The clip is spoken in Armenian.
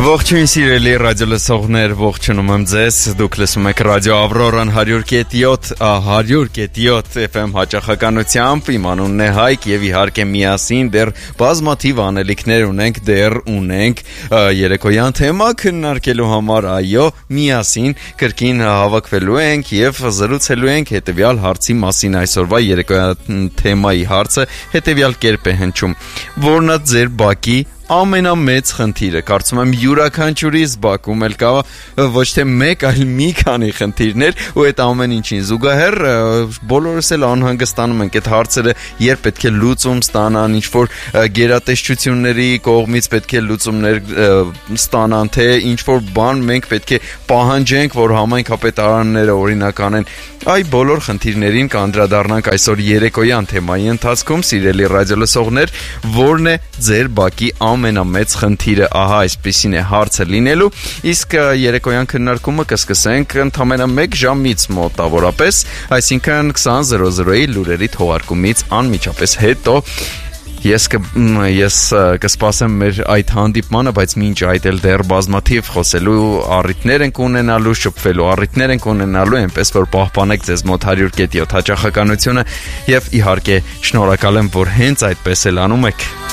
Ողջույն սիրելի ռադիոլսողներ, ողջունում եմ ձեզ, դուք լսում եք ռադիո Ավրորան 100.7 FM հաճախականությամբ, իմ անունն է Հայկ եւ իհարկե միասին դեռ բազմաթիվ անելիքներ ունենք երեկոյան թեմա քննարկելու համար, այո, միասին կրկին հավաքվելու ենք եւ զրուցելու ենք հետեւյալ հարցի մասին։ Այսօրվա երեկոյան թեմայի հարցը հետեւյալ կերպ է հնչում. որն է ձեր բակի ամենամեծ խնդիրը։ Կարծում եմ յուրաքանչյուրիս բակում էլ կա ոչ թե մեկ, այլ մի քանի խնդիրներ, ու այդ ամեն ինչին զուգահեռ բոլորս էլ անհանգստանում ենք այդ հարցերը, երբ պետք է լուծում ստանան, ինչ որ գերատեսչությունների կողմից պետք է լուծումներ ստանան, թե ինչ որ բան մենք պետք է պահանջենք, որ համայնքապետարանները օրինակ անեն։ Այ բոլոր խնդիրներին կանդրադառնանք այսօր երեկոյան թեմայի ընթացքում, սիրելի ռադիոլսողներ, որն է ձեր բակի ամենամեծ խնդիրը, ահա այսպեսին է հարցը լինելու, իսկ երեկոյան քննարկումը կսկսենք ընդամենը 1 ժամից մոտավորապես, այսինքն 20:00-ի լուրերի թողարկումից անմիջապես հետո։ Ես կսպասեմ մեր այդ հանդիպմանը, բայց մինչ այդ էլ դեռ բազմաթիվ խոսելու առիթներ ենք ունենալու, շփվելու առիթներ ենք ունենալու, այնպես որ պահպանեք ձեզ մոտ 100.7 հաճախականությունը եւ իհարկե շնորհակալ եմ, որ հենց այդպես էլ անում եք։